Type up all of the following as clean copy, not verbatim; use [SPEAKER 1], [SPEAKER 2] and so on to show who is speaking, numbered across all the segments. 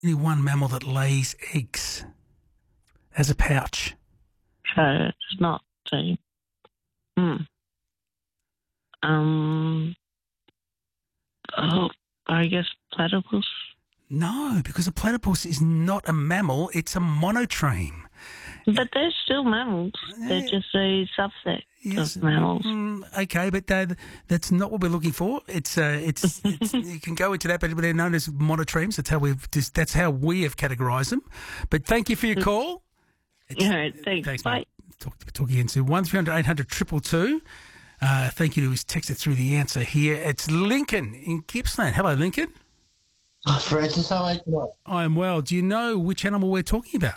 [SPEAKER 1] Only one mammal that lays eggs as a pouch.
[SPEAKER 2] So it's not the. I guess platypus.
[SPEAKER 1] No, because a platypus is not a mammal, it's a monotreme.
[SPEAKER 2] But they're still mammals. They're just a subset of mammals.
[SPEAKER 1] Okay, but that's not what we're looking for. It's you can go into that, but they're known as monotremes. That's how we have categorised them. But thank you for your call.
[SPEAKER 2] Thanks. Bye.
[SPEAKER 1] Mate. Talk again soon. 1300 800 222. Thank you to who's texted through the answer here. It's Lincoln in Gippsland. Hello, Lincoln.
[SPEAKER 3] Francis, how are you?
[SPEAKER 1] I am well. Do you know which animal we're talking about?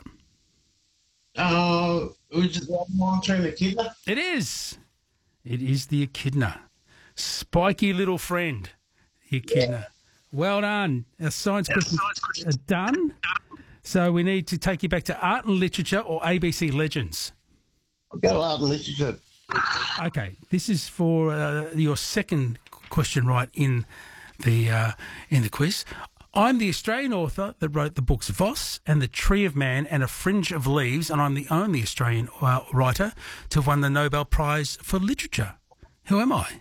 [SPEAKER 3] Was it the monitoring echidna?
[SPEAKER 1] It is. It is the echidna. Spiky little friend, the echidna. Yeah. Well done. Our science questions are done. So we need to take you back to art and literature or ABC Legends.
[SPEAKER 3] I'll go art and literature.
[SPEAKER 1] Okay. This is for your second question right in the quiz. I'm the Australian author that wrote the books Voss and The Tree of Man and A Fringe of Leaves, and I'm the only Australian writer to have won the Nobel Prize for Literature. Who am I?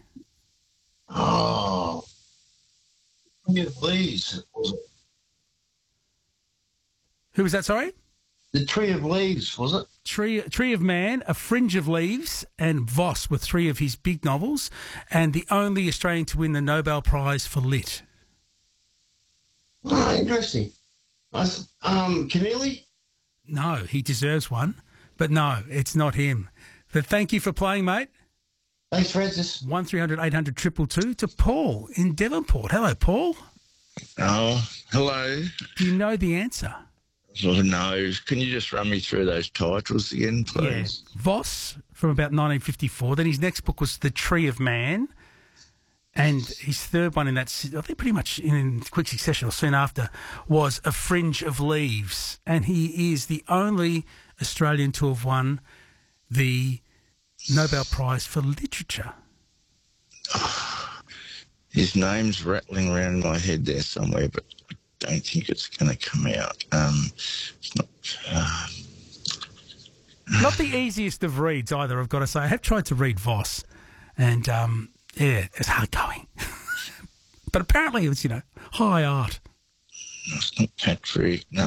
[SPEAKER 3] Oh, Tree of Leaves, was it?
[SPEAKER 1] Who was that, sorry?
[SPEAKER 3] The Tree of Leaves, was it?
[SPEAKER 1] Tree of Man, A Fringe of Leaves, and Voss were three of his big novels, and the only Australian to win the Nobel Prize for Lit.
[SPEAKER 3] Oh, interesting. Keneally?
[SPEAKER 1] No, he deserves one, but no, it's not him. But thank you for playing, mate.
[SPEAKER 3] Thanks, Francis.
[SPEAKER 1] 1300 800 222 to Paul in Devonport. Hello, Paul.
[SPEAKER 4] Oh, hello.
[SPEAKER 1] Do you know the answer?
[SPEAKER 4] No. Can you just run me through those titles again, please?
[SPEAKER 1] Yeah. Voss from about 1954. Then his next book was The Tree of Man. And his third one in that, I think pretty much in quick succession or soon after, was A Fringe of Leaves. And he is the only Australian to have won the Nobel Prize for Literature.
[SPEAKER 4] His name's rattling around in my head there somewhere, but I don't think it's going to come out. It's not...
[SPEAKER 1] Not the easiest of reads either, I've got to say. I have tried to read Voss, and... yeah, it's hard going. But apparently it was, high art.
[SPEAKER 4] No, it's not Patrick. No.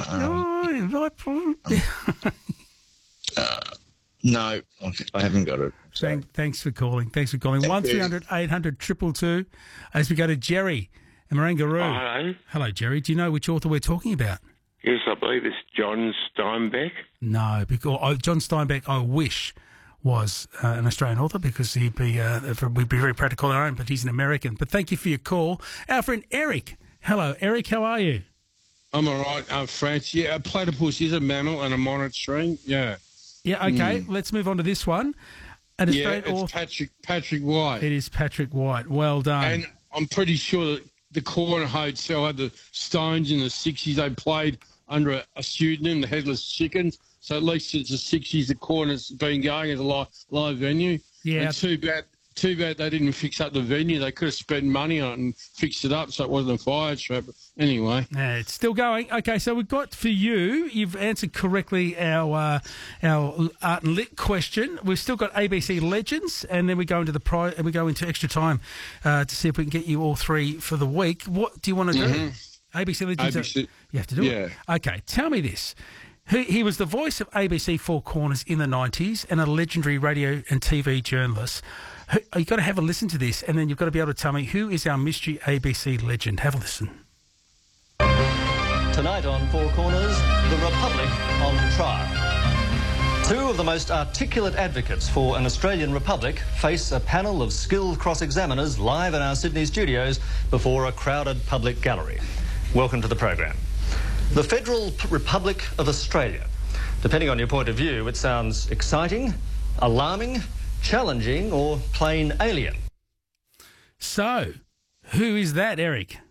[SPEAKER 4] No, I haven't got it.
[SPEAKER 1] Thanks for calling. 1300 800 222. As we go to Jerry and Marangaroo.
[SPEAKER 5] Hello.
[SPEAKER 1] Hello, Jerry. Do you know which author we're talking about?
[SPEAKER 5] Yes, I believe it's John Steinbeck.
[SPEAKER 1] No, because John Steinbeck, I wish, was an Australian author because we'd be very proud to call our own, but he's an American. But thank you for your call. Our friend Eric. Hello, Eric. How are you?
[SPEAKER 6] I'm all right, France. Yeah, a platypus is a mammal and a monotreme. Yeah.
[SPEAKER 1] Yeah, okay. Let's move on to this one. An Australian
[SPEAKER 6] author. Patrick White.
[SPEAKER 1] It is Patrick White. Well done.
[SPEAKER 6] And I'm pretty sure that the Corner Hotel had the Stones in the 60s. They played under a pseudonym, the Headless Chickens. So at least since the 60s, the Corner's been going as a live venue.
[SPEAKER 1] Yeah.
[SPEAKER 6] And too bad they didn't fix up the venue. They could have spent money on it and fixed it up so it wasn't a fire trap. Anyway.
[SPEAKER 1] Yeah, it's still going. Okay, so we've got for you, you've answered correctly our art and lit question. We've still got ABC Legends, and then we go into extra time to see if we can get you all three for the week. What do you want to do? ABC Legends? You have to do it. Okay, tell me this. He was the voice of ABC Four Corners in the 90s and a legendary radio and TV journalist. You've got to have a listen to this, and then you've got to be able to tell me who is our mystery ABC legend. Have a listen.
[SPEAKER 7] Tonight on Four Corners, the Republic on trial. Two of the most articulate advocates for an Australian republic face a panel of skilled cross-examiners live in our Sydney studios before a crowded public gallery. Welcome to the program. The Federal Republic of Australia. Depending on your point of view, it sounds exciting, alarming, challenging, or plain alien.
[SPEAKER 1] So, who is that, Eric?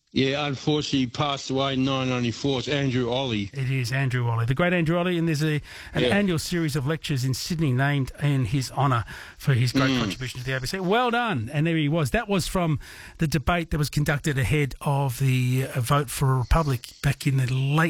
[SPEAKER 6] Yeah, unfortunately, he passed away in 1994. It's Andrew Ollie.
[SPEAKER 1] It is Andrew Ollie, the great Andrew Ollie, and there's an annual series of lectures in Sydney named in his honour for his great contribution to the ABC. Well done. And there he was. That was from the debate that was conducted ahead of the vote for a republic back in the late